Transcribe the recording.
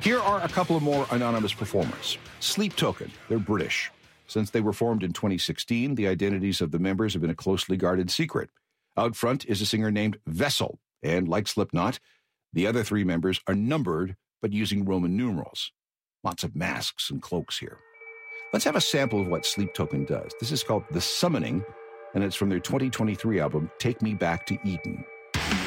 Here are a couple of more anonymous performers. Sleep Token, they're British. Since they were formed in 2016, the identities of the members have been a closely guarded secret. Out front is a singer named Vessel, and like Slipknot, the other three members are numbered but using Roman numerals. Lots of masks and cloaks here. Let's have a sample of what Sleep Token does. This is called The Summoning, and it's from their 2023 album, Take Me Back to Eden.